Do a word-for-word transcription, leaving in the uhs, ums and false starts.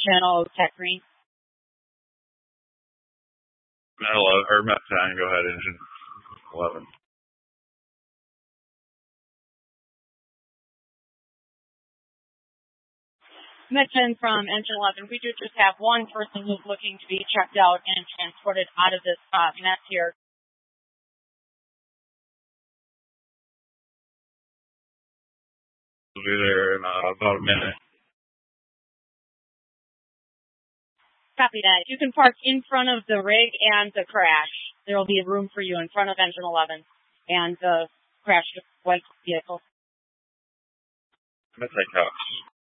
channel Tech Green. Met eleven, or Met ten, go ahead, engine eleven. Met ten from engine eleven. We do just have one person who's looking to be checked out and transported out of this uh, mess here. We'll be there in uh, about a minute. Copy that. You can park in front of the rig and the crash. There will be room for you in front of engine eleven and the crashed white vehicle. I'm going to take off.